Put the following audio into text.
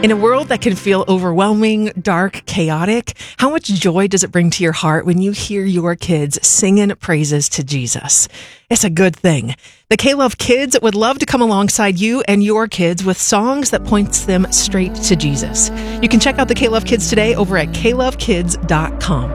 In a world that can feel overwhelming, dark, chaotic, how much joy does it bring to your heart when you hear your kids singing praises to Jesus? It's a good thing. The K-Love Kids would love to come alongside you and your kids with songs that points them straight to Jesus. You can check out the K-Love Kids today over at klovekids.com.